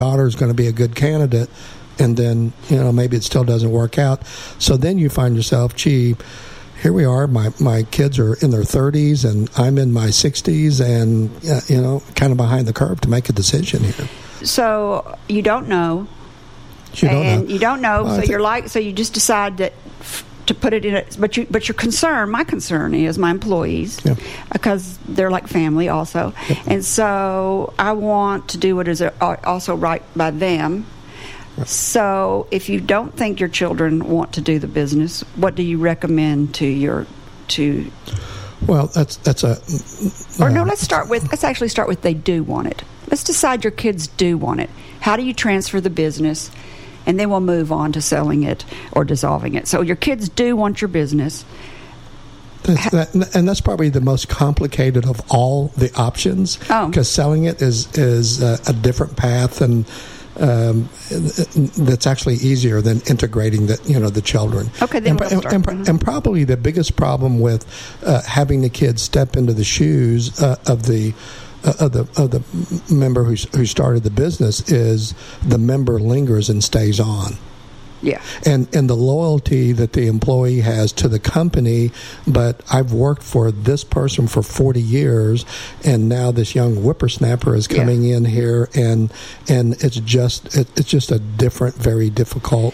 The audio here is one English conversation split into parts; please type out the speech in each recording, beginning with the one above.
daughter is going to be a good candidate, and then, maybe it still doesn't work out. So then you find yourself, gee, here we are, my kids are in their 30s, and I'm in my 60s, and, kind of behind the curve to make a decision here. So you don't know. You don't know, so you just decide that to put it in it, but your my concern is my employees, because they're like family also, and so I want to do what is also right by them. So if you don't think your children want to do the business, what do you recommend to Well, let's actually start with they do want it. Let's decide your kids do want it. How do you transfer the business? And then we'll move on to selling it or dissolving it. So your kids do want your business. And that's probably the most complicated of all the options, because selling it is a different path, and that's actually easier than integrating the children. Okay, then we'll start. And probably the biggest problem with having the kids step into the shoes of the member who started the business is the member lingers and stays on. Yeah. And the loyalty that the employee has to the company, but I've worked for this person for 40 years, and now this young whippersnapper is coming in here, and it's just a different, very difficult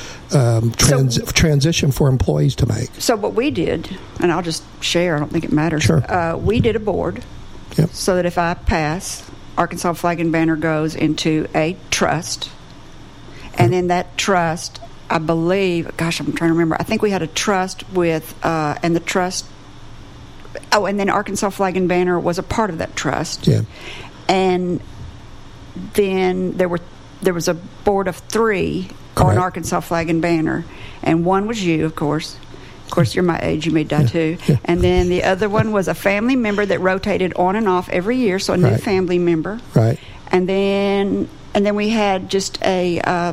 transition for employees to make. So what we did, and I'll just share, I don't think it matters. Sure. We did a board. Yep. So that if I pass, Arkansas Flag and Banner goes into a trust. And then that trust, I believe, I'm trying to remember. I think we had a trust with, and the trust, and then Arkansas Flag and Banner was a part of that trust. Yeah. And then there was a board of 3 on Arkansas Flag and Banner. And one was you, of course. Of course, you're my age. You may die too. Yeah. And then the other one was a family member that rotated on and off every year, so a new family member. Right. And then we had just a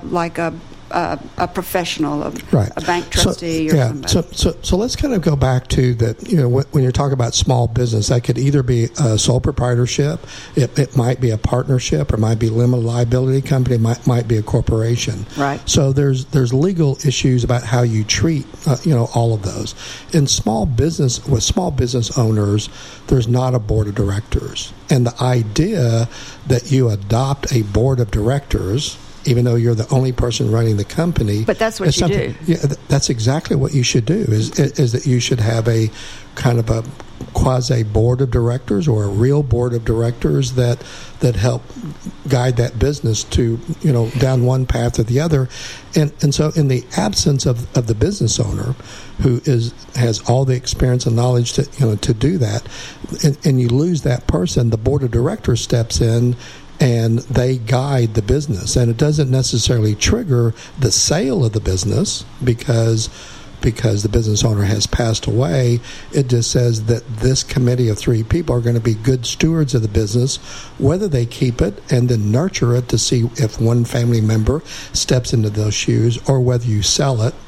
professional, a bank trustee or somebody. So let's kind of go back to that. When you're talking about small business, that could either be a sole proprietorship, it might be a partnership, or might be limited liability company, might be a corporation. Right. So there's legal issues about how you treat all of those. In small business, with small business owners, there's not a board of directors, and the idea that you adopt a board of directors, even though you're the only person running the company. But that's what you do. Yeah, that's exactly what you should do, is that you should have a kind of a quasi board of directors, or a real board of directors that help guide that business to, down one path or the other. And so in the absence of the business owner who has all the experience and knowledge to do that, and you lose that person, the board of directors steps in and they guide the business. And it doesn't necessarily trigger the sale of the business because the business owner has passed away. It just says that this committee of 3 people are going to be good stewards of the business, whether they keep it and then nurture it to see if one family member steps into those shoes, or whether you sell it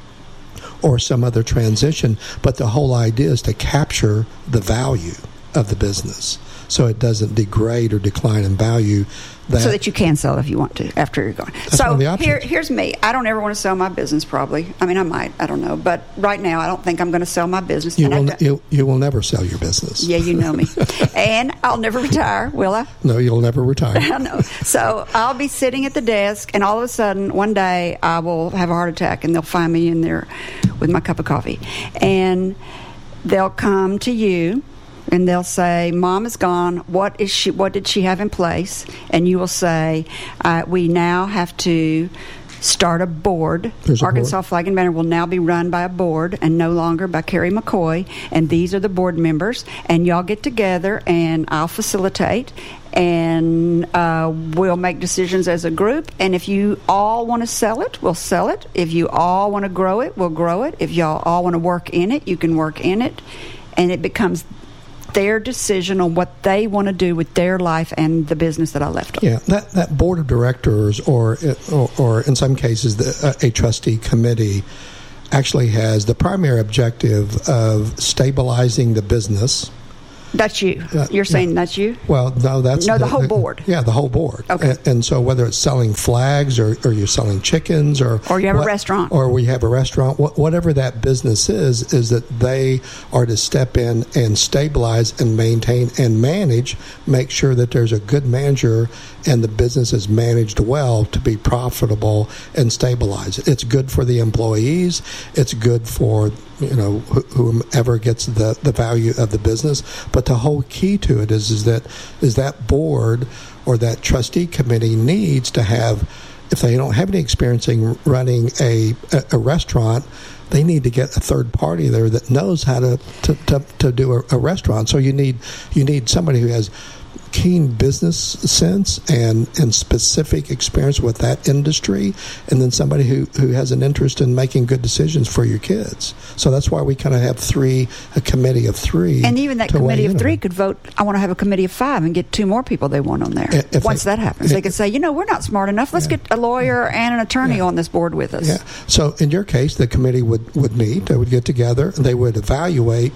or some other transition. But the whole idea is to capture the value of the business, so it doesn't degrade or decline in value. So that you can sell if you want to after you're gone. That's one of the options. Here's me. I don't ever want to sell my business, probably. I mean, I might. I don't know. But right now, I don't think I'm going to sell my business. You will never sell your business. Yeah, you know me. And I'll never retire, will I? No, you'll never retire. I know. So I'll be sitting at the desk, and all of a sudden, one day, I will have a heart attack, and they'll find me in there with my cup of coffee. And they'll come to you, and they'll say, "Mom is gone. What did she have in place?" And you will say, "We now have to start a board. Arkansas Flag and Banner will now be run by a board and no longer by Carrie McCoy. And these are the board members. And y'all get together, and I'll facilitate, and we'll make decisions as a group. And if you all want to sell it, we'll sell it. If you all want to grow it, we'll grow it. If y'all all want to work in it, you can work in it." And it becomes their decision on what they want to do with their life and the business that I left them. Yeah, that board of directors, or in some cases a trustee committee, actually has the primary objective of stabilizing the business That's you. You're saying that's you? Well, no, that's the whole board. Yeah, the whole board. Okay. And so whether it's selling flags or you're selling chickens or you have a restaurant. Or we have a restaurant, whatever that business is that they are to step in and stabilize and maintain and manage, make sure that there's a good manager and the business is managed well to be profitable and stabilize. It's good for the employees. It's good for whomever gets the value of the business. But the whole key to it is that board or that trustee committee needs to have, if they don't have any experience in running a restaurant, they need to get a third party there that knows how to do a restaurant. So you need somebody who has keen business sense and specific experience with that industry, and then somebody who has an interest in making good decisions for your kids. So that's why we kind of have a committee of three. And even that committee of three could vote, I want to have a committee of 5 and get 2 more people they want on there. Once that happens, they could say, we're not smart enough. Let's get a lawyer and an attorney on this board with us. Yeah. So in your case, the committee would meet. They would get together and they would evaluate,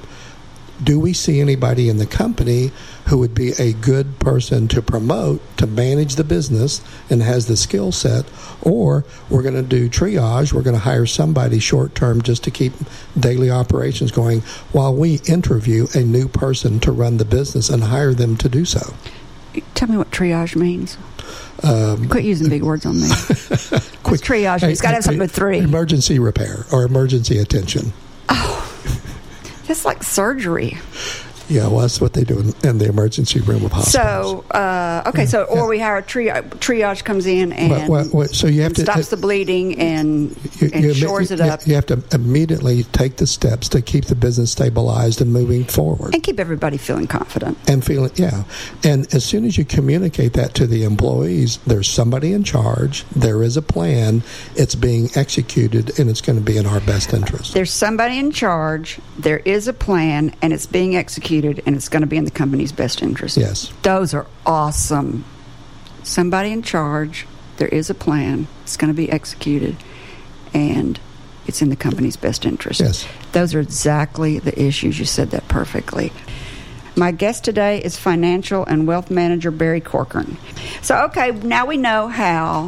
do we see anybody in the company who would be a good person to promote, to manage the business and has the skill set, or we're going to do triage, we're going to hire somebody short-term just to keep daily operations going while we interview a new person to run the business and hire them to do so. Tell me what triage means. Quit using big words on me. What's triage? It's got to have something with 3. Emergency repair or emergency attention. Oh. That's like surgery. Yeah, well, that's what they do in the emergency room of hospitals. So, or we hire a triage comes in and so you have stops the bleeding and shores it up. You have to immediately take the steps to keep the business stabilized and moving forward. And keep everybody feeling confident. And as soon as you communicate that to the employees, there's somebody in charge, there is a plan, it's being executed, and it's going to be in our best interest. There's somebody in charge, there is a plan, and it's being executed, and it's going to be in the company's best interest. Yes. Those are awesome. Somebody in charge, there is a plan, it's going to be executed, and it's in the company's best interest. Yes. Those are exactly the issues. You said that perfectly. My guest today is financial and wealth manager Barry Corcoran. So, okay, now we know how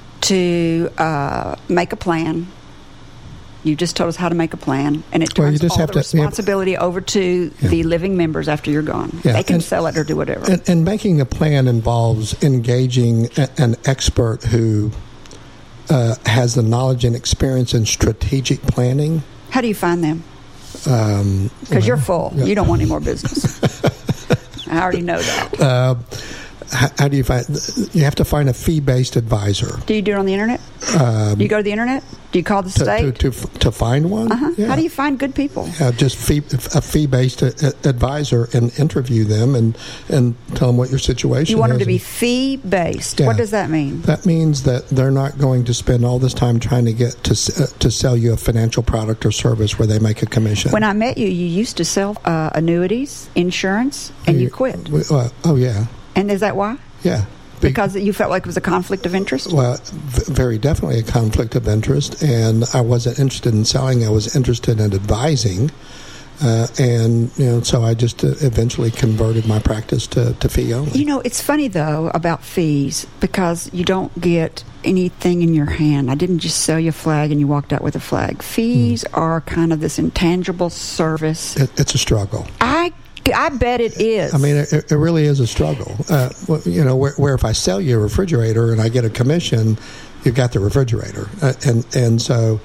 to make a plan. You just told us how to make a plan, and it turns all the responsibility over to the living members after you're gone. Yeah. They can sell it or do whatever. And making a plan involves engaging an expert who has the knowledge and experience in strategic planning. How do you find them? Because you're full. Yeah. You don't want any more business. I already know that. How do you find? You have to find a fee-based advisor. Do you do it on the internet? Do you go to the internet? Do you call the state to find one? Yeah. How do you find good people? Yeah, just a fee-based advisor and interview them and tell them what your situation is. You want them to be fee-based. Yeah. What does that mean? That means that they're not going to spend all this time trying to get to sell you a financial product or service where they make a commission. When I met you, you used to sell annuities, insurance, and you quit. Oh yeah. And is that why? Yeah. Because you felt like it was a conflict of interest? Well, very definitely a conflict of interest, and I wasn't interested in selling. I was interested in advising, so I just eventually converted my practice to fee only. It's funny, though, about fees, because you don't get anything in your hand. I didn't just sell you a flag and you walked out with a flag. Fees are kind of this intangible service. It's a struggle. I bet it is. I mean, it really is a struggle. Where if I sell you a refrigerator and I get a commission, you've got the refrigerator, and so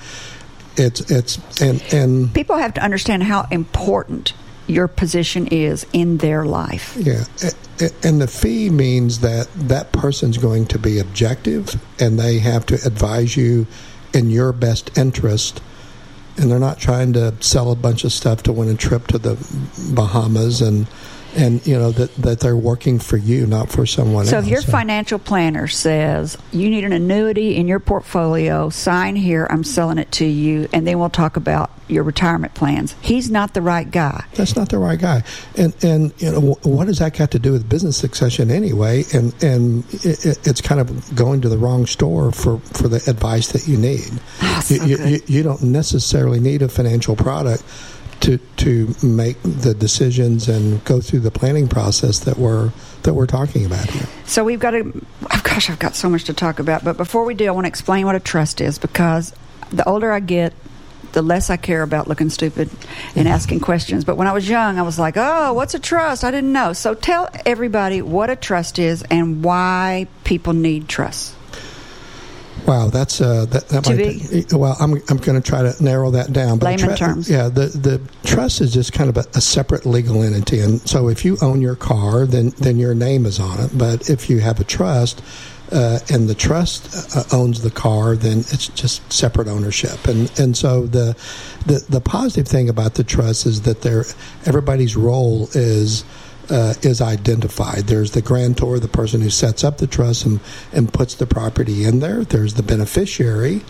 it's people have to understand how important your position is in their life. Yeah, and the fee means that person's going to be objective, and they have to advise you in your best interest. And they're not trying to sell a bunch of stuff to win a trip to the Bahamas, and that they're working for you, not for someone else. So if your financial planner says you need an annuity in your portfolio, sign here, I'm selling it to you, and then we'll talk about your retirement plans. He's not the right guy. That's not the right guy. And what does that got to do with business succession anyway? And it's kind of going to the wrong store for the advice that you need. Oh, so you don't necessarily need a financial product to make the decisions and go through the planning process that we're talking about here. So we've got to. Oh gosh, I've got so much to talk about. But before we do, I want to explain what a trust is, because the older I get, the less I care about looking stupid and asking questions. But when I was young, I was like, "Oh, what's a trust? I didn't know." So tell everybody what a trust is and why people need trusts. Wow, that's that Too might big? well, I'm going to try to narrow that down. Layman terms. Yeah, the trust is just kind of a separate legal entity, and so if you own your car, then your name is on it. But if you have a trust, and the trust owns the car, then it's just separate ownership. And so the positive thing about the trust is that everybody's role is identified. There's the grantor, the person who sets up the trust and puts the property in there. There's the beneficiary,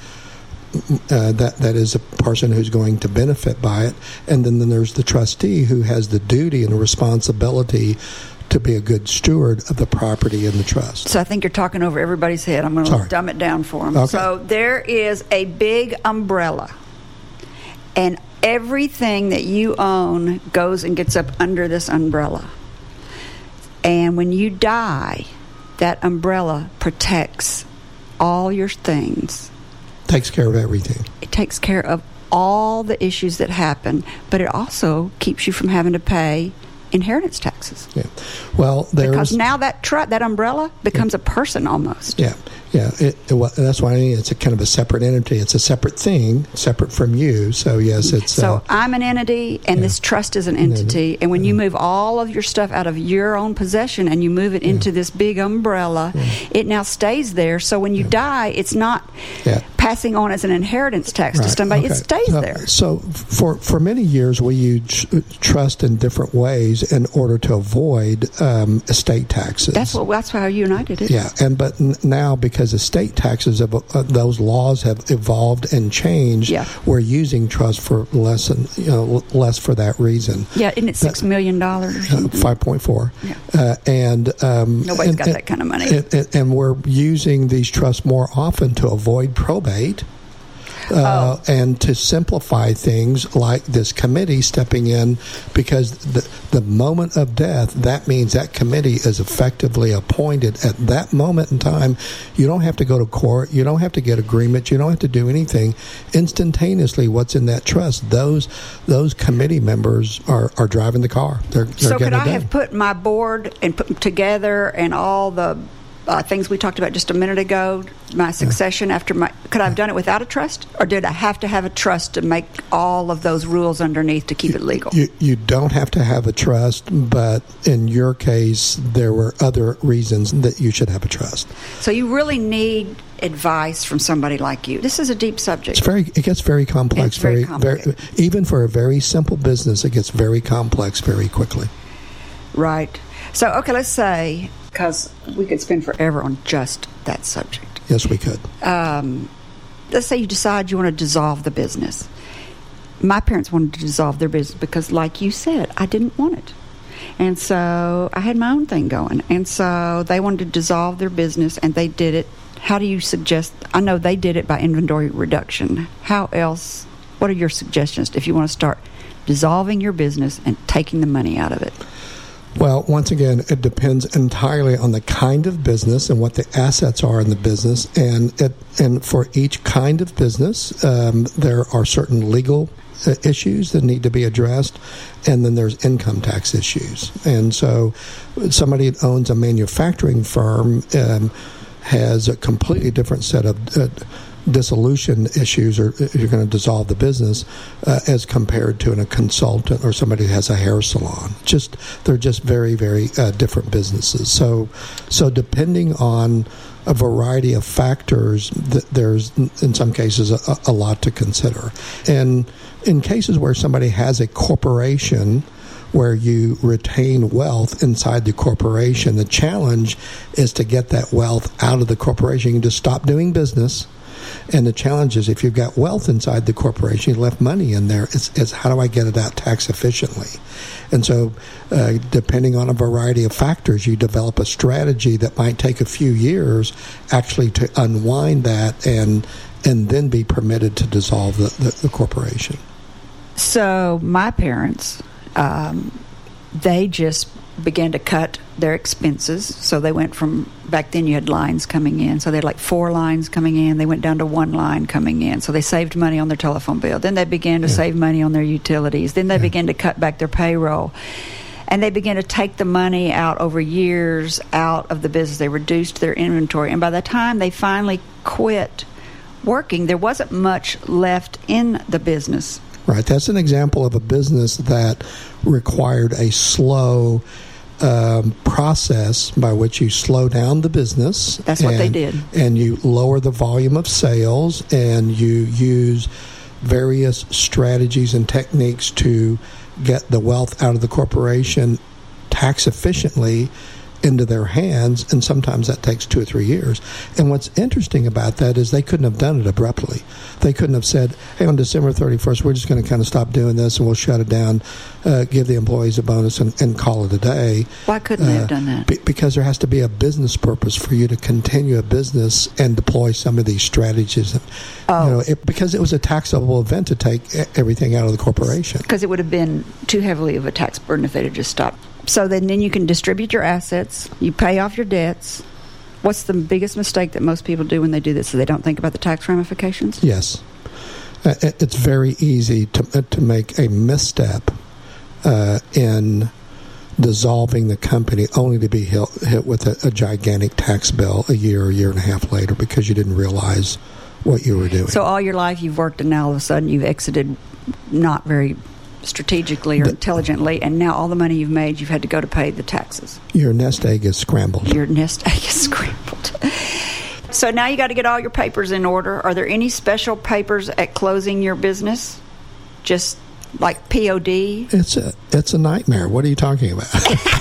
that is a person who's going to benefit by it. And then there's the trustee, who has the duty and responsibility to be a good steward of the property in the trust. So I think you're talking over everybody's head. I'm going to dumb it down for them. Okay. So there is a big umbrella, and everything that you own goes and gets up under this umbrella. And when you die, that umbrella protects all your things. Takes care of everything. It takes care of all the issues that happen, but it also keeps you from having to pay inheritance taxes. Yeah. Well, because now that umbrella becomes a person almost. Yeah. Yeah, that's why I mean it's a kind of a separate entity. It's a separate thing, separate from you. So yes, it's. So I'm an entity, and this trust is an entity. And when you move all of your stuff out of your own possession and you move it into this big umbrella, it now stays there. So when you die, it's not passing on as an inheritance tax to somebody. It stays there. So for many years, we used trust in different ways in order to avoid estate taxes. That's how you and I did it. Yeah, but now because estate taxes those laws have evolved and changed, we're using trust for less for that reason. Yeah, isn't it $6 million? 5.4. Yeah. And nobody's got that kind of money. And we're using these trusts more often to avoid probate. And to simplify things like this committee stepping in, because the moment of death, that means that committee is effectively appointed at that moment in time. You don't have to go to court. You don't have to get agreement. You don't have to do anything. Instantaneously, what's in that trust, those committee members are driving the car. They're so could I done. have put my board and put them together and all the things we talked about just a minute ago, my succession after could I have done it without a trust, or did I have to have a trust to make all of those rules underneath to keep it legal? You don't have to have a trust, but in your case, there were other reasons that you should have a trust. So you really need advice from somebody like you. This is a deep subject. It gets very complex. It's very complicated. Even for a very simple business, it gets very complex very quickly. Right. So, okay, let's say, because we could spend forever on just that subject. Yes, we could. Let's say you decide you want to dissolve the business. My parents wanted to dissolve their business because, like you said, I didn't want it. And so I had my own thing going. And so they wanted to dissolve their business, and they did it. How do you suggest? I know they did it by inventory reduction. How else? What are your suggestions if you want to start dissolving your business and taking the money out of it? Well, once again, it depends entirely on the kind of business and what the assets are in the business. And for each kind of business, there are certain legal issues that need to be addressed, and then there's income tax issues. And so somebody that owns a manufacturing firm has a completely different set of dissolution issues, or if you're going to dissolve the business, as compared to a consultant or somebody who has a hair salon. They're just very, very different businesses. So depending on a variety of factors, there's in some cases a lot to consider. And in cases where somebody has a corporation where you retain wealth inside the corporation, the challenge is to get that wealth out of the corporation. You can just stop doing business. And the challenge is, if you've got wealth inside the corporation, you left money in there, it's how do I get it out tax efficiently? And so depending on a variety of factors, you develop a strategy that might take a few years actually to unwind that and then be permitted to dissolve the corporation. So my parents, they just began to cut their expenses. So they went from, back then you had lines coming in. So they had like 4 lines coming in. They went down to 1 line coming in. So they saved money on their telephone bill. Then they began to save money on their utilities. Then they began to cut back their payroll. And they began to take the money out over years out of the business. They reduced their inventory. And by the time they finally quit working, there wasn't much left in the business. Right. That's an example of a business that required a slow process by which you slow down the business. That's what they did. And you lower the volume of sales, and you use various strategies and techniques to get the wealth out of the corporation tax efficiently into their hands, and sometimes that takes 2 or 3 years. And what's interesting about that is they couldn't have done it abruptly. They couldn't have said, hey, on December 31st, we're just going to kind of stop doing this and we'll shut it down, give the employees a bonus, and call it a day. Why couldn't they have done that? Because there has to be a business purpose for you to continue a business and deploy some of these strategies. Because it was a taxable event to take everything out of the corporation. Because it would have been too heavily of a tax burden if they'd have just stopped. So then you can distribute your assets, you pay off your debts. What's the biggest mistake that most people do when they do this? So they don't think about the tax ramifications? Yes. It's very easy to make a misstep in dissolving the company only to be hit with a gigantic tax bill a year and a half later because you didn't realize what you were doing. So all your life you've worked, and now all of a sudden you've exited not very strategically or intelligently, and now all the money you've made, you've had to go to pay the taxes. Your nest egg is scrambled. Your nest egg is scrambled. So now you got to get all your papers in order. Are there any special papers at closing your business? Just like POD? It's a nightmare. What are you talking about?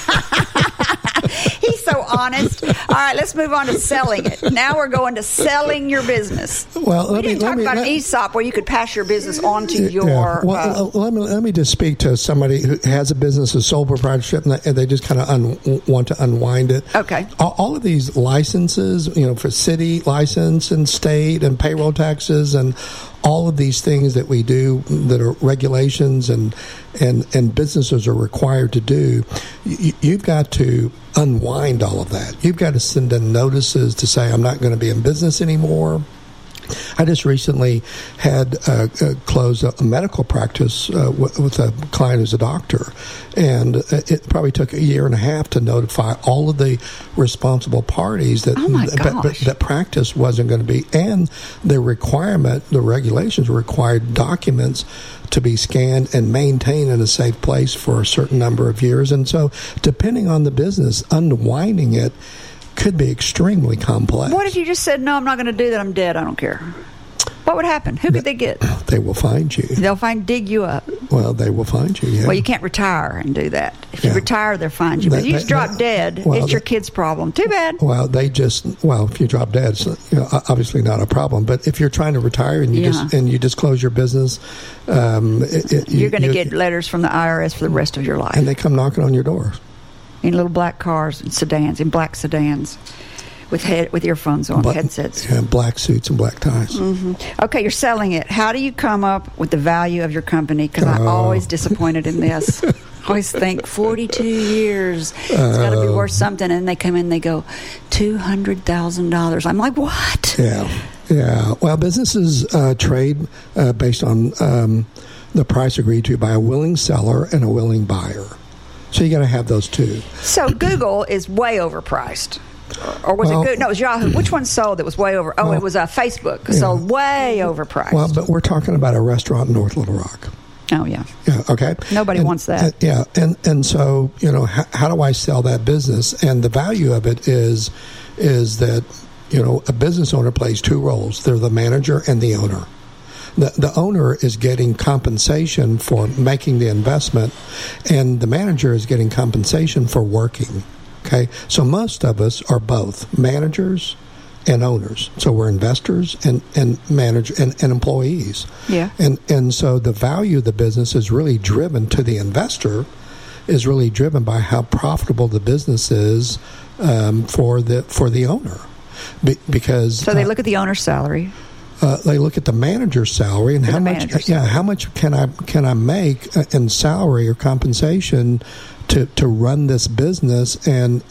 He's so honest. All right, let's move on to selling it. Now we're going to selling your business. Well, we didn't talk about an ESOP where you could pass your business on to your... Yeah. Well, let me just speak to somebody who has a business, a sole proprietorship, and they just kind of want to unwind it. Okay. All of these licenses, for city license and state and payroll taxes and all of these things that we do that are regulations and businesses are required to do, you've got to unwind all of that. You've got to send in notices to say, I'm not going to be in business anymore. I just recently had closed a medical practice with a client who's a doctor, and it probably took a year and a half to notify all of the responsible parties that that practice wasn't going to be, and the regulations required documents to be scanned and maintained in a safe place for a certain number of years. And so, depending on the business, unwinding it could be extremely complex. What if you just said, no, I'm not going to do that, I'm dead, I don't care? What would happen? Who could they get? They will find you. They'll dig you up. Well, they will find you, yeah. Well, you can't retire and do that. If you retire, they'll find you. But if you just drop dead, it's your kid's problem. Too bad. Well, if you drop dead, it's obviously not a problem. But if you're trying to retire and you just close your business, you're going to get letters from the IRS for the rest of your life. And they come knocking on your door. In little black cars and sedans, in black sedans, with earphones on, headsets. Yeah, black suits and black ties. Mm-hmm. Okay, you're selling it. How do you come up with the value of your company? Because I'm always disappointed in this. I always think 42 years, it's got to be worth something. And they come in, they go, $200,000. I'm like, what? Yeah. Well, businesses trade based on the price agreed to by a willing seller and a willing buyer. So you got to have those two. So Google is way overpriced. Or was it good? No, it was Yahoo. Which one sold that was way over? Oh, it was Facebook. Sold way overpriced. Well, but we're talking about a restaurant in North Little Rock. Oh, yeah. Yeah, okay. Nobody wants that. And so, how do I sell that business? And the value of it is that, a business owner plays two roles. They're the manager and the owner. The owner is getting compensation for making the investment, and the manager is getting compensation for working. Okay, so most of us are both managers and owners. So we're investors and managers and employees. Yeah. And so the value of the business is really driven to the investor, is really driven by how profitable the business is for the owner. Because so they look at the owner's salary. They look at the manager's salary and how much can I make in salary or compensation to run this business, and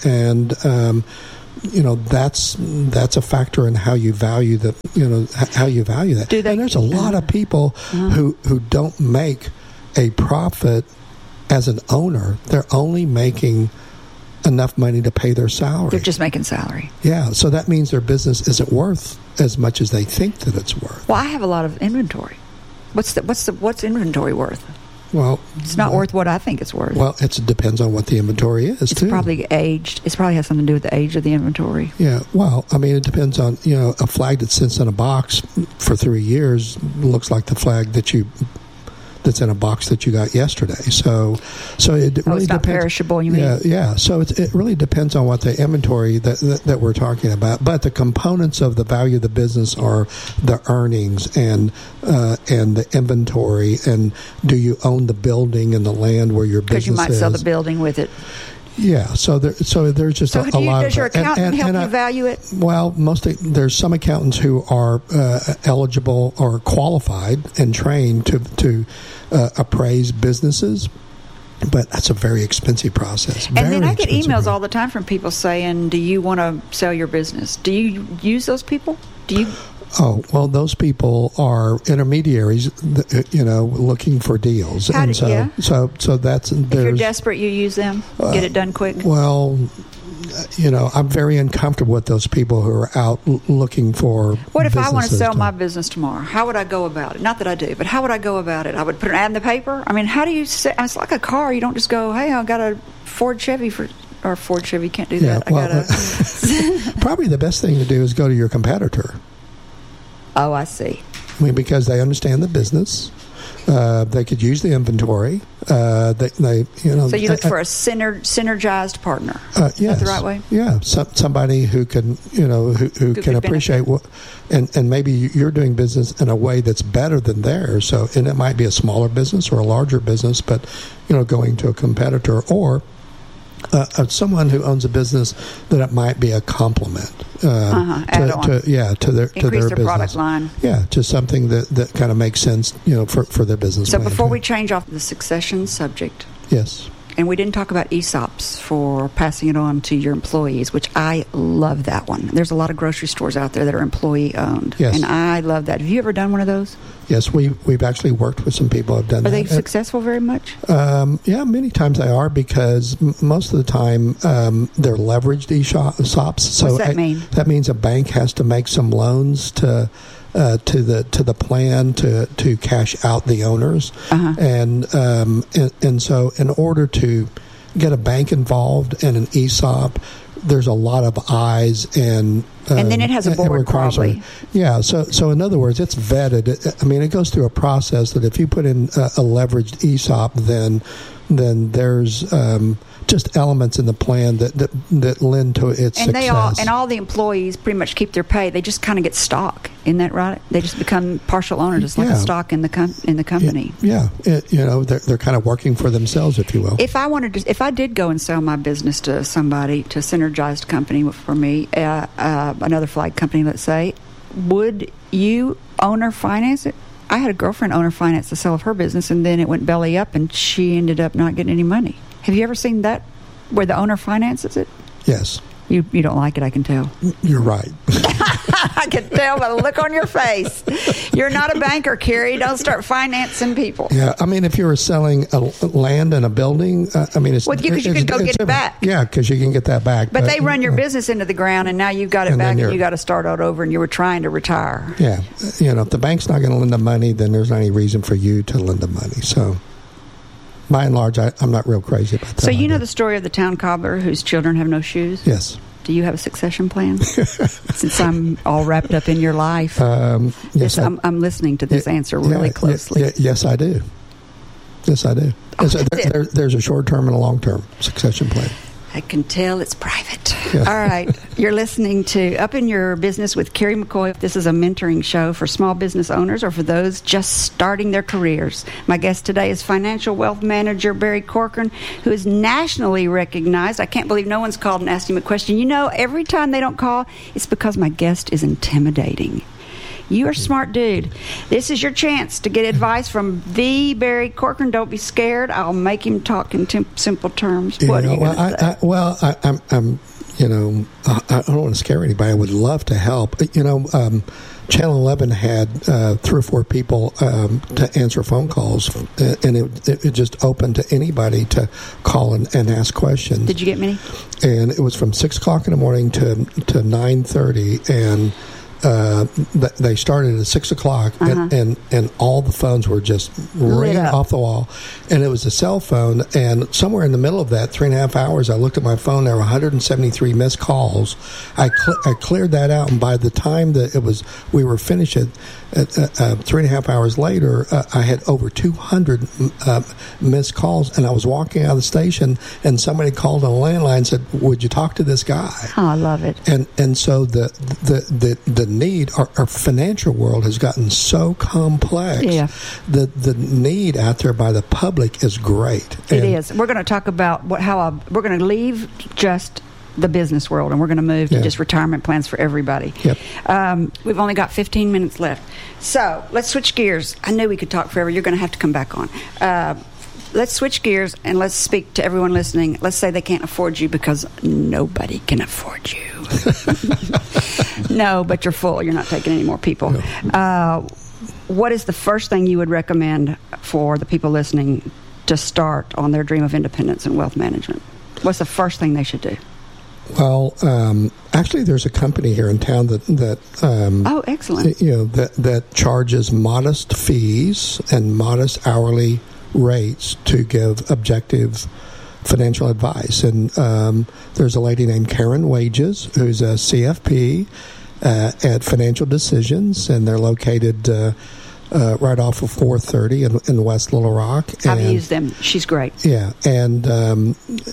that's a factor in how you value that. How you value that. And there's a lot of people who don't make a profit as an owner. They're only making enough money to pay their salary. They're just making salary. Yeah, so that means their business isn't worth as much as they think that it's worth. Well, I have a lot of inventory. What's inventory worth? Well, it's not worth what I think it's worth. Well, it depends on what the inventory is. It's probably aged. It probably has something to do with the age of the inventory. Yeah. Well, I mean, it depends on a flag that sits in a box for 3 years looks like the flag that's in a box that you got yesterday. So it really it's not depends. Perishable, you mean? Yeah. So it really depends on what the inventory that we're talking about. But the components of the value of the business are the earnings and the inventory, and do you own the building and the land where your business is? Because you might sell the building with it. Yeah, so there's just a lot. Does your accountant help you value it? Well, there's some accountants who are eligible or qualified and trained to appraise businesses, but that's a very expensive process. And then I get emails all the time from people saying, "Do you want to sell your business?" Do you use those people? Do you? Oh, well, those people are intermediaries, looking for deals. So that's... If you're desperate, you use them? Get it done quick? Well, I'm very uncomfortable with those people who are out looking for What if I want to sell my business tomorrow? How would I go about it? Not that I do, but how would I go about it? I would put an ad in the paper? I mean, how do you say... It's like a car. You don't just go, hey, I got a Ford Chevy or Ford Chevy, can't do that. Probably the best thing to do is go to your competitor. Oh, I see. I mean, because they understand the business, they could use the inventory. So you look for a synergized partner. Yes. Is that the right way? Yeah, somebody who can, who can appreciate and maybe you're doing business in a way that's better than theirs. So, and it might be a smaller business or a larger business, but going to a competitor or someone who owns a business that it might be a complement to their business product line. Yeah, to something that kind of makes sense, for their business. So before we change off the succession subject, yes, and we didn't talk about ESOPs for passing it on to your employees, which I love that one. There's a lot of grocery stores out there that are employee owned, and I love that. Have you ever done one of those? Yes, we've actually worked with some people who have done that. Are they successful very much? Yeah, many times they are, because most of the time they're leveraged ESOPs. So what's that mean? That means a bank has to make some loans to the plan to cash out the owners, and so in order to get a bank involved in an ESOP, there's a lot of eyes and then it has a board probably. Yeah, so in other words, it's vetted. It goes through a process that if you put in a leveraged ESOP, then there's just elements in the plan that lend to its success. All the employees pretty much keep their pay. They just kind of get stock. Isn't that right? They just become partial owners, just like a stock in the company. Yeah, they're kind of working for themselves, if you will. If I did go and sell my business to somebody, to a synergized company for me, another flag company, let's say, would you owner finance it? I had a girlfriend owner finance the sale of her business, and then it went belly up, and she ended up not getting any money. Have you ever seen that, where the owner finances it? Yes. You don't like it, I can tell. You're right. I can tell by the look on your face. You're not a banker, Carrie. Don't start financing people. Yeah, if you were selling land and a building, it's... Well, because you could go get it back. Yeah, because you can get that back. But they run your business into the ground, and now you've got it back, and you got to start all over, and you were trying to retire. Yeah. If the bank's not going to lend the money, then there's not any reason for you to lend the money. So... by and large, I'm not real crazy about that. So you know the story of the town cobbler whose children have no shoes? Yes. Do you have a succession plan? Since I'm all wrapped up in your life. Yes, I'm listening to this answer really closely. Yes, I do. Yes, I do. There's a short-term and a long-term succession plan. I can tell it's private. Yeah. All right. You're listening to Up in Your Business with Carrie McCoy. This is a mentoring show for small business owners or for those just starting their careers. My guest today is financial wealth manager Barry Corcoran, who is nationally recognized. I can't believe no one's called and asked him a question. Every time they don't call, it's because my guest is intimidating. You're a smart dude. This is your chance to get advice from the Barry Corcoran. Don't be scared. I'll make him talk in simple terms. What are you going to say? I'm I don't want to scare anybody. I would love to help. Channel 11 had 3 or 4 people to answer phone calls, and it just opened to anybody to call and ask questions. Did you get many? And it was from 6 o'clock in the morning to 9:30, and they started at 6 o'clock, and all the phones were just ringing off the wall. And it was a cell phone, and somewhere in the middle of that 3.5 hours, I looked at my phone. There were 173 missed calls. I cleared that out, and by the time that we were finished at 3.5 hours later, I had over 200 missed calls, and I was walking out of the station, and somebody called on a landline and said, "Would you talk to this guy?" Oh, I love it. And so the need, our financial world has gotten so complex. Yeah. The need out there by the public is great. It is. We're going to talk about we're going to leave just the business world, and we're going to move to just retirement plans for everybody. Yep. We've only got 15 minutes left. So let's switch gears. I knew we could talk forever. You're going to have to come back on. Let's switch gears, and let's speak to everyone listening. Let's say they can't afford you, because nobody can afford you. No, but you're full. You're not taking any more people. No. What is the first thing you would recommend for the people listening to start on their dream of independence and wealth management? What's the first thing they should do? Well, actually, there's a company here in town that oh, excellent. That charges modest fees and modest hourly rates to give objective financial advice. And there's a lady named Karen Wages, who's a CFP at Financial Decisions, and they're located right off of 430 in West Little Rock. I've used them. She's great. Yeah, and and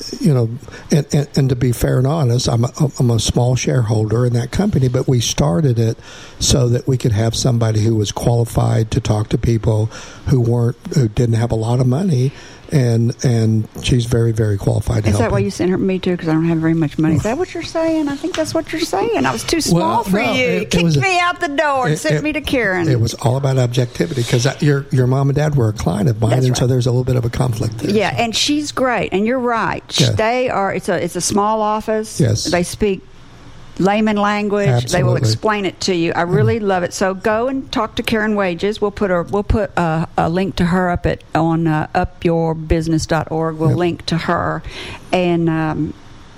to be fair and honest, I'm a small shareholder in that company, but we started it so that we could have somebody who was qualified to talk to people who didn't have a lot of money. And she's very, very qualified to help. Is that why you sent me to? Because I don't have very much money. Is that what you're saying? I think that's what you're saying. I was too small for you. Kicked me out the door and sent me to Karen. It was all about objectivity, because your mom and dad were a client of mine, that's and right. So there's a little bit of a conflict there. Yeah, and she's great, and you're right. Yeah. They are. It's a small office. Yes. They speak layman language. Absolutely. They will explain it to you. I really love it. So go and talk to Karen Wages. We'll put a link to her up on upyourbusiness.org. We'll link to her, and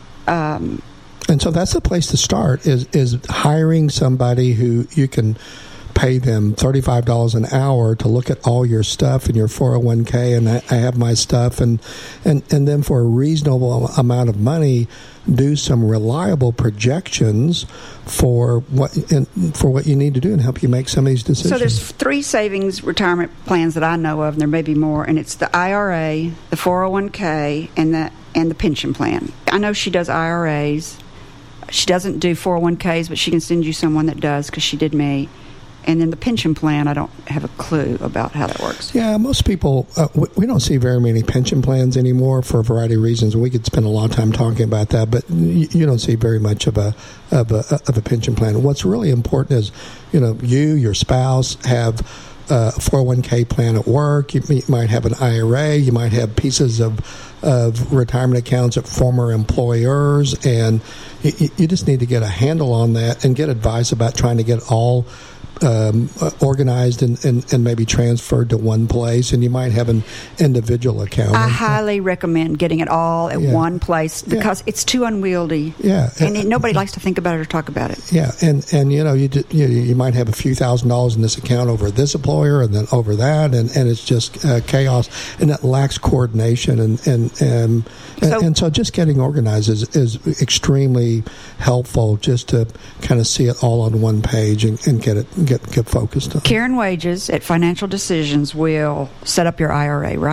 so that's the place to start is hiring somebody who you can pay them $35 an hour to look at all your stuff in your 401k, and I have my stuff, and then for a reasonable amount of money, do some reliable projections for what you need to do and help you make some of these decisions. So there's 3 savings retirement plans that I know of, and there may be more, and it's the IRA, the 401k, and the pension plan. I know she does IRAs. She doesn't do 401ks, but she can send you someone that does, because she did me. And then the pension plan, I don't have a clue about how that works. Yeah, most people, we don't see very many pension plans anymore for a variety of reasons. We could spend a lot of time talking about that, but you don't see very much of a pension plan. What's really important is, your spouse have a 401k plan at work. You might have an IRA. You might have pieces of retirement accounts at former employers, and you just need to get a handle on that and get advice about trying to get all organized and maybe transferred to one place, and you might have an individual account. I highly recommend getting it all at one place, because it's too unwieldy. Yeah, and nobody likes to think about it or talk about it. Yeah, and you might have a few $1,000s in this account over this employer and then over that, and it's just chaos, and it lacks coordination, and so just getting organized is extremely helpful, just to kind of see it all on one page and get focused on. Karen Wages at Financial Decisions will set up your IRA, right?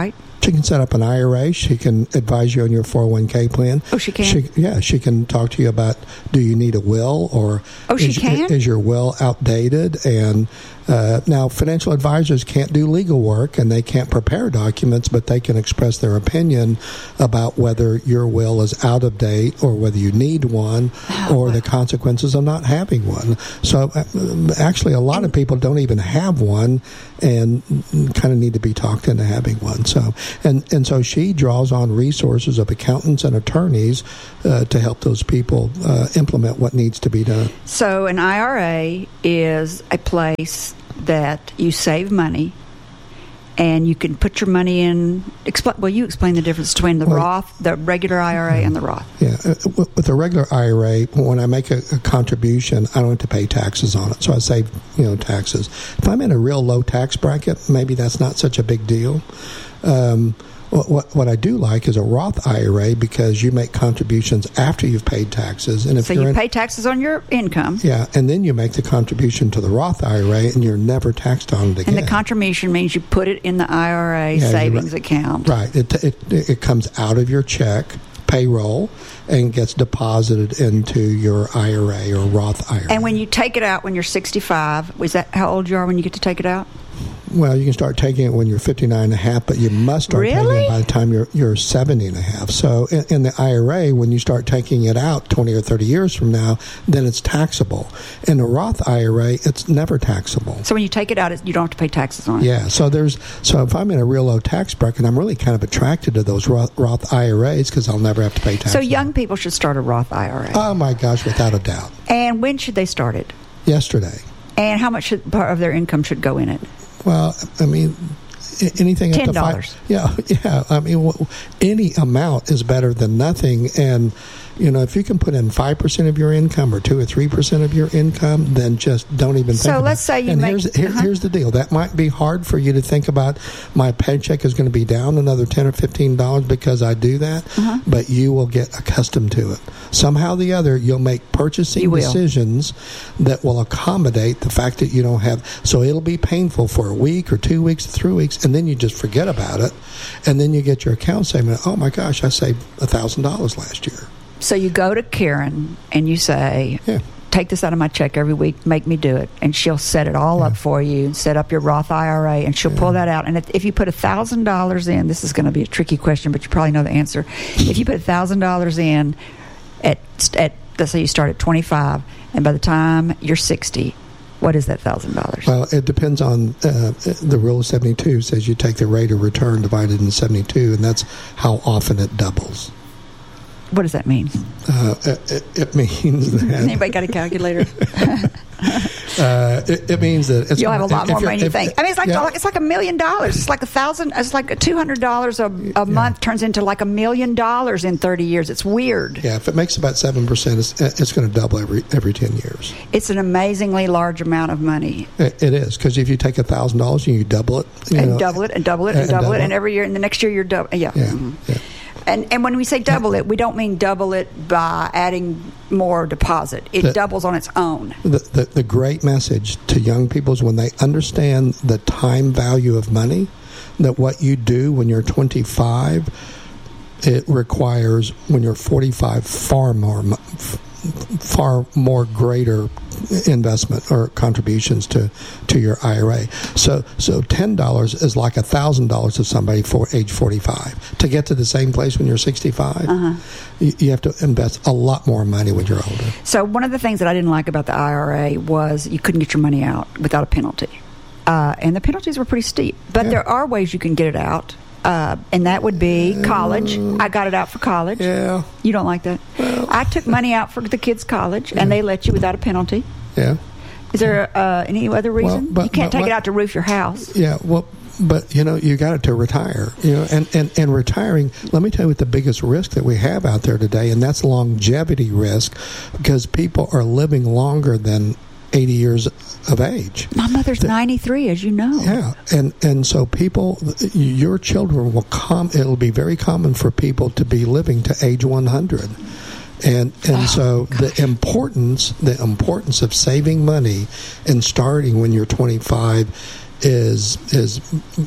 She can set up an IRA. She can advise you on your 401k plan. Oh, she can? She can talk to you about, do you need a will, or is your will outdated? And now, financial advisors can't do legal work, and they can't prepare documents, but they can express their opinion about whether your will is out of date or whether you need one, or the consequences of not having one. So actually, a lot of people don't even have one and kind of need to be talked into having one. So and so she draws on resources of accountants and attorneys to help those people implement what needs to be done. So an IRA is a place that you save money, and you can put your money in. You explain the difference between the Roth, the regular IRA, and the Roth. Yeah, with the regular IRA, when I make a contribution, I don't have to pay taxes on it, so I save taxes. If I'm in a real low tax bracket, maybe that's not such a big deal. What I do like is a Roth IRA, because you make contributions after you've paid taxes. And if so you pay taxes on your income. Yeah, and then you make the contribution to the Roth IRA, and you're never taxed on it again. And the contribution means you put it in the IRA savings account. Right. It comes out of your check, payroll, and gets deposited into your IRA or Roth IRA. And when you take it out when you're 65, is that how old you are when you get to take it out? Well, you can start taking it when you're 59 and a half, but you must start taking it by the time you're 70 and a half. So in the IRA, when you start taking it out 20 or 30 years from now, then it's taxable. In the Roth IRA, it's never taxable. So when you take it out, you don't have to pay taxes on it? Yeah. So if I'm in a real low tax bracket, I'm really kind of attracted to those Roth IRAs, because I'll never have to pay taxes. So young people should start a Roth IRA? Oh, my gosh, without a doubt. And when should they start it? Yesterday. And how much part of their income should go in it? Well, I mean, anything up to $10. Yeah. I mean, any amount is better than nothing. And if you can put in 5% of your income or 2 or 3% of your income, then just don't even think about it. So let's say you make... Here's the deal. That might be hard for you to think about. My paycheck is going to be down another $10 or $15 because I do that, but you will get accustomed to it. Somehow or the other, you'll make purchasing decisions that will accommodate the fact that you don't have... So it'll be painful for a week or 2 weeks, 3 weeks, and then you just forget about it, and then you get your account statement. Oh, my gosh, I saved $1,000 last year. So you go to Karen and you say, take this out of my check every week, make me do it. And she'll set it all up for you and set up your Roth IRA, and she'll pull that out. And if you put $1,000 in, this is going to be a tricky question, but you probably know the answer. If you put $1,000 in at let's say you start at 25, and by the time you're 60, what is that $1,000? Well, it depends on the rule of 72 says you take the rate of return divided into 72, and that's how often it doubles. What does that mean? It means that... Anybody got a calculator? It means that you'll have a lot more money than you think. I mean, it's like $1 million. It's like $1,000. It's like $200 a month turns into like $1 million in 30 years. It's weird. Yeah, if it makes about 7%, it's going to double every 10 years. It's an amazingly large amount of money. It is, because if you take $1,000 and you double it, double it, and every year, and the next year you're double. Yeah. And when we say double it, we don't mean double it by adding more deposit. It doubles on its own. The great message to young people is when they understand the time value of money, that what you do when you're 25, it requires when you're 45 far more greater investment or contributions to your IRA. So $10 is like $1,000 to somebody for age 45. To get to the same place when you're 65, you have to invest a lot more money when you're older. So one of the things that I didn't like about the IRA was you couldn't get your money out without a penalty. And the penalties were pretty steep. But there are ways you can get it out. And that would be college. I got it out for college. Yeah. You don't like that? Well, I took money out for the kids' college, and they let you without a penalty. Yeah. Is there any other reason? You can't take it out to roof your house. Yeah, well, but, you got it to retire. And retiring, let me tell you what the biggest risk that we have out there today, and that's longevity risk, because people are living longer than 80 years of age. My mother's 93, as you know. Yeah, and so people, your children will it'll be very common for people to be living to age 100. And so gosh. the importance of saving money and starting when you're 25 is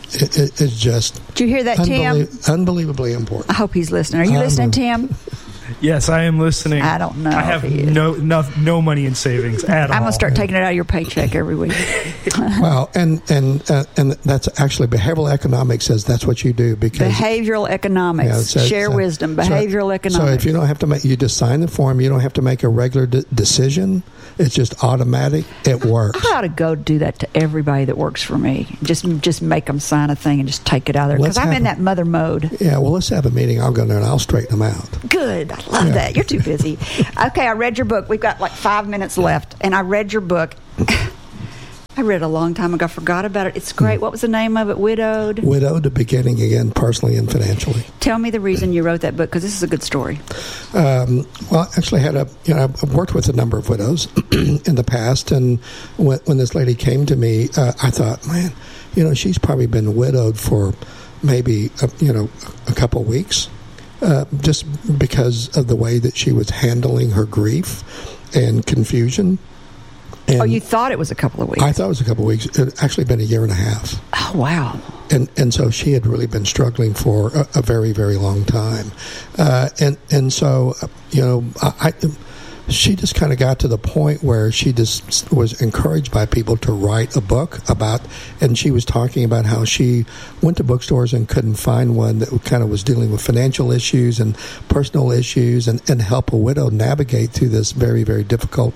is just. Did you hear that, Tim? Unbelievably important. I hope he's listening. Are you listening, Tim? Yes, I am listening. I don't know. I have no money in savings at all. I'm going to start taking it out of your paycheck every week. Well, and that's actually behavioral economics says that's what you do because behavioral economics, share wisdom, behavioral economics. So if you don't have to you just sign the form. You don't have to make a regular decision. It's just automatic. It works. I ought to go do that to everybody that works for me. Just make them sign a thing and just take it out of there because I'm in that mother mode. Yeah, well, let's have a meeting. I'll go there and I'll straighten them out. Good. I love that. You're too busy. Okay, I read your book. We've got like 5 minutes left, and I read your book. I read it a long time ago. I forgot about it. It's great. What was the name of it? Widowed? Widowed to Beginning Again, Personally and Financially. Tell me the reason you wrote that book, because this is a good story. Well, I actually I've worked with a number of widows in the past, and when this lady came to me, I thought, man, she's probably been widowed for maybe, a couple of weeks, just because of the way that she was handling her grief and confusion. And you thought it was a couple of weeks? I thought it was a couple of weeks. It had actually been a year and a half. Oh, wow. And so she had really been struggling for a very, very long time. And so, she just kind of got to the point where she just was encouraged by people to write a book about, and she was talking about how she went to bookstores and couldn't find one that kind of was dealing with financial issues and personal issues and help a widow navigate through this very, very difficult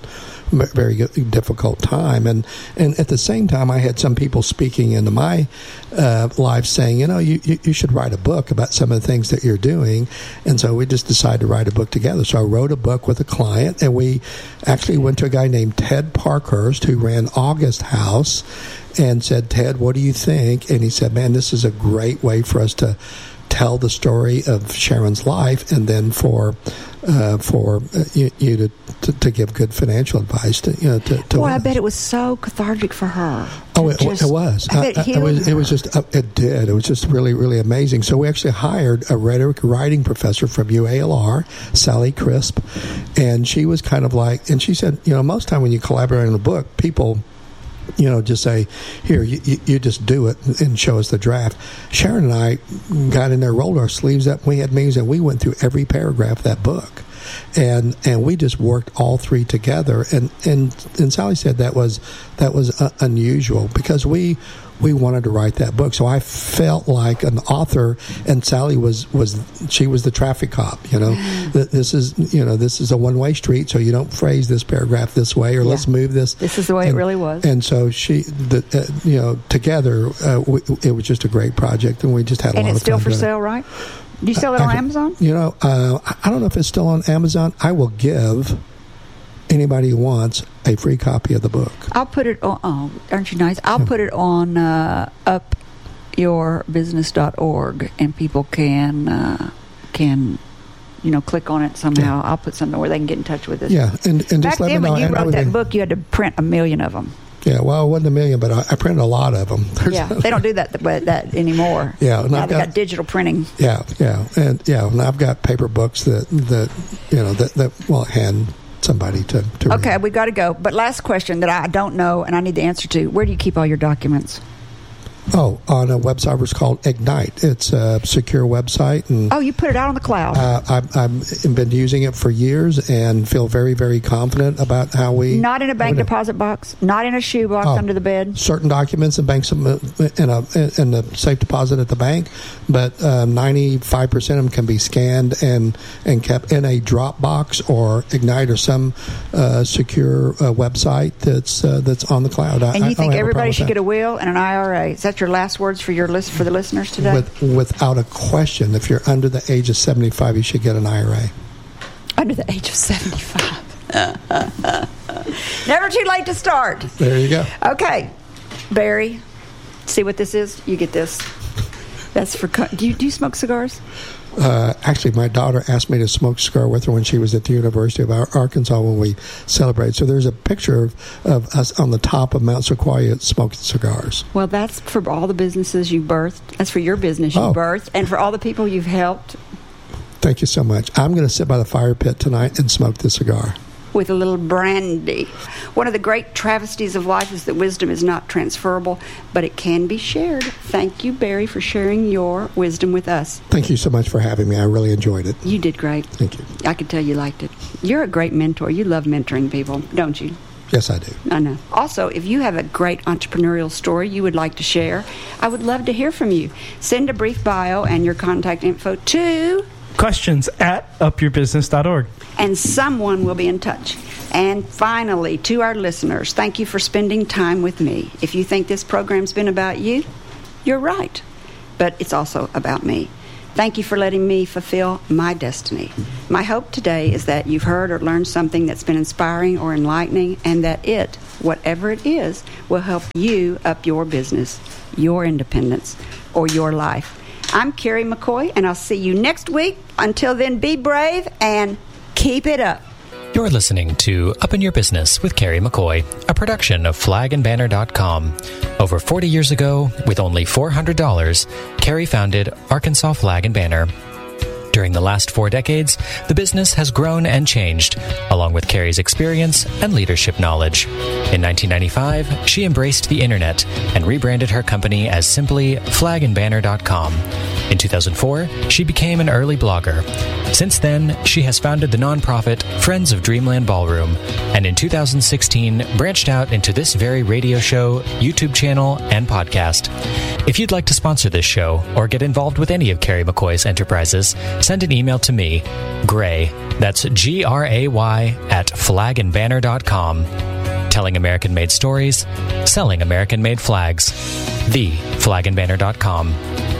time. And at the same time, I had some people speaking into my life saying, you should write a book about some of the things that you're doing. And so we just decided to write a book together. So I wrote a book with a client, and we actually went to a guy named Ted Parkhurst who ran August House and said, Ted, what do you think? And he said, man, this is a great way for us to tell the story of Sharon's life, and then for you to give good financial advice to Well, I bet it was so cathartic for her. Oh, it was. It was just. It did. It was just really, really amazing. So we actually hired a rhetoric writing professor from UALR, Sally Crisp, and she was kind of like, and she said, most time when you collaborate on a book, people, just say, here, you just do it and show us the draft. Sharon and I got in there, rolled our sleeves up. We had meetings, and we went through every paragraph of that book. And we just worked all three together. And Sally said that was unusual because we wanted to write that book. So I felt like an author, and Sally was the traffic cop. This is a one-way street, so you don't phrase this paragraph this way, or let's move this. This is the way it really was. And so together, it was just a great project, and we just had a lot of fun. And it's still for sale, right? Do you sell it on Amazon? I don't know if it's still on Amazon. I will give anybody who wants a free copy of the book. I'll put it on. Oh, aren't you nice? I'll put it on upyourbusiness.org, and people can click on it somehow. Yeah. I'll put something where they can get in touch with us. Yeah, and just back let then me know. when you wrote that book, you had to print 1 million of them. Yeah, well, it wasn't 1 million, but I printed a lot of them. They don't do that anymore. Yeah, now they've got digital printing. Yeah, and I've got paper books that will hand somebody to read. Okay, we got to go. But last question that I don't know and I need the answer to: where do you keep all your documents? Oh, on a website it's called Ignite. It's a secure website. And you put it out on the cloud. I've been using it for years and feel very, very confident about how we... Not in a bank deposit box? Not in a shoebox under the bed? Certain documents in banks in the safe deposit at the bank, but 95% of them can be scanned and kept in a Dropbox or Ignite or some secure website that's on the cloud. And you think everybody should get a will and an IRA? Is that your last words for the listeners today? Without a question, if you're under the age of 75, you should get an IRA. Under the age of 75. Never too late to start. There you go. Okay, Barry, see what this is? You get this. That's for... Do you smoke cigars? Actually, my daughter asked me to smoke a cigar with her when she was at the University of Arkansas when we celebrated. So there's a picture of us on the top of Mount Sequoia smoking cigars. Well, that's for all the businesses you birthed. That's for your business you birthed, and for all the people you've helped. Thank you so much. I'm going to sit by the fire pit tonight and smoke the cigar. with a little brandy. One of the great travesties of life is that wisdom is not transferable, but it can be shared. Thank you, Barry, for sharing your wisdom with us. Thank you so much for having me. I really enjoyed it. You did great. Thank you. I could tell you liked it. You're a great mentor. You love mentoring people, don't you? Yes, I do. I know. Also, if you have a great entrepreneurial story you would like to share, I would love to hear from you. Send a brief bio and your contact info to questions@upyourbusiness.org. and someone will be in touch. And finally, to our listeners, thank you for spending time with me. If you think this program's been about you, you're right. But it's also about me. Thank you for letting me fulfill my destiny. My hope today is that you've heard or learned something that's been inspiring or enlightening, and that it, whatever it is, will help you up your business, your independence, or your life. I'm Carrie McCoy, and I'll see you next week. Until then, be brave and keep it up. You're listening to Up in Your Business with Carrie McCoy, a production of flagandbanner.com. Over 40 years ago, with only $400, Carrie founded Arkansas Flag and Banner. During the last 4 decades, the business has grown and changed, along with Carrie's experience and leadership knowledge. In 1995, she embraced the internet and rebranded her company as simply flagandbanner.com. In 2004, she became an early blogger. Since then, she has founded the nonprofit Friends of Dreamland Ballroom, and in 2016 branched out into this very radio show, YouTube channel, and podcast. If you'd like to sponsor this show or get involved with any of Carrie McCoy's enterprises, send an email to me, Gray, that's Gray, at flagandbanner.com. Telling American-made stories, selling American-made flags. TheFlagandbanner.com.